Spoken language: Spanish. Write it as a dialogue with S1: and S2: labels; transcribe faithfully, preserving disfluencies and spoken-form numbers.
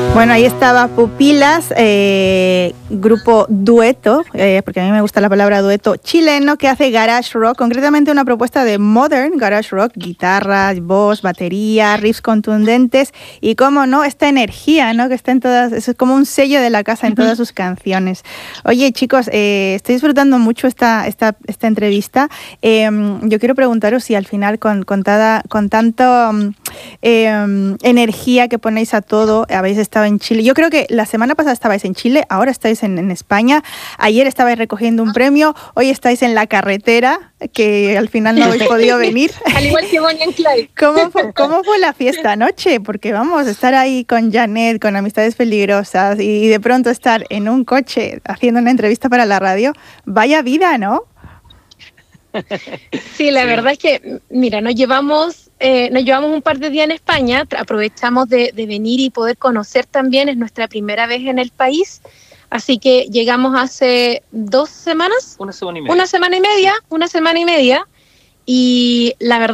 S1: Bueno, ahí estaba Pupilas, eh, grupo dueto, eh, porque a mí me gusta la palabra dueto, chileno que hace garage rock, concretamente una propuesta de modern garage rock, guitarras, voz, batería, riffs contundentes y, cómo no, esta energía, ¿no?, que está en todas, es como un sello de la casa en todas sus canciones. Oye, chicos, eh, estoy disfrutando mucho esta, esta, esta entrevista. Eh, yo quiero preguntaros si al final, con, con, tada, con tanto eh, energía que ponéis a todo, habéis estado en Chile. Yo creo que la semana pasada estabais en Chile, ahora estáis en, en España, ayer estabais recogiendo un premio, hoy estáis en la carretera, que al final no habéis podido venir.
S2: Al igual que Bonnie and Clyde.
S1: ¿Cómo fue, ¿Cómo fue la fiesta anoche? Porque vamos, estar ahí con Janet, con Amistades Peligrosas y de pronto estar en un coche haciendo una entrevista para la radio, vaya vida, ¿no?
S2: Sí, la verdad es que, mira, nos llevamos, eh, nos llevamos un par de días en España, aprovechamos de, de venir y poder conocer también, es nuestra primera vez en el país, así que llegamos hace dos semanas,
S3: Una semana y media.
S2: una semana y media, una semana y media, y la verdad